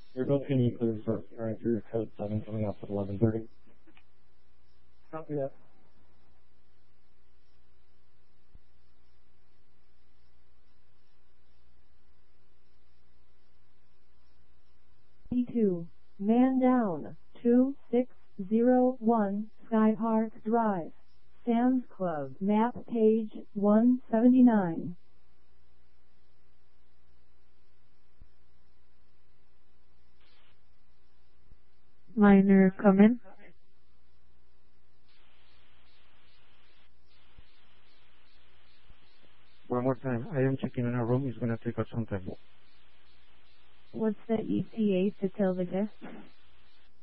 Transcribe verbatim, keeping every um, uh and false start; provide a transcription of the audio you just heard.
You're both going to be cleared for current through code seven coming up at eleven thirty. Copy that. E two, man down, two six zero one, Sky Park Drive, Sam's Club, map page one seventy-nine. Minor, come in. One more time. I am checking in our room. It's going to take us some time. What's the E T A to tell the guests?